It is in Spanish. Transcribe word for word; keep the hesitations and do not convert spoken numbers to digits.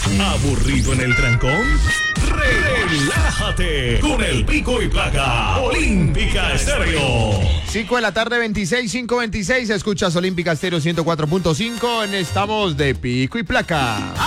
¿Aburrido en el trancón? Relájate con el Pico y Placa Olímpica Estéreo. cinco de la tarde, veintiséis, cinco veintiséis. Escuchas Olímpica Estéreo ciento cuatro punto cinco. En Estamos de Pico y Placa.